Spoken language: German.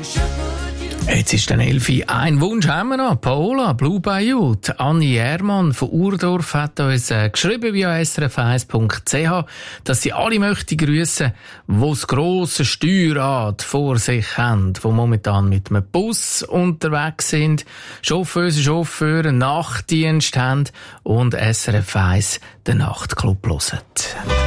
Jetzt ist dann 11 Uhr. Ein Wunsch haben wir noch. Paola, Blue Bayou. Anni Ehrmann von Urdorf hat uns geschrieben via srf1.ch, dass sie alle möchte grüssen, die das grosse Steuerrad vor sich haben, die momentan mit einem Bus unterwegs sind, Chauffeure, Nachtdienst haben und SRF 1 den Nachtclub hören.